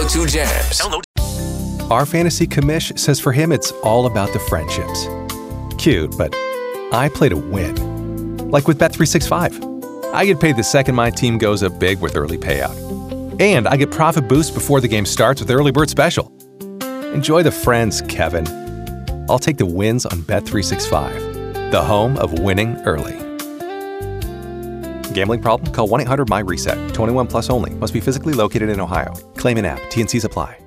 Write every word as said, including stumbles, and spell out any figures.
Two jams. Download. Our fantasy commish says for him it's all about the friendships. Cute, but I play to win. Like with Bet three sixty-five. I get paid the second my team goes up big with early payout. And I get profit boost before the game starts with Early Bird Special. Enjoy the friends, Kevin. I'll take the wins on Bet three sixty-five, the home of winning early. Gambling problem? Call one eight hundred M Y RESET. twenty-one plus only. Must be physically located in Ohio. Claim in app. T N Cs apply.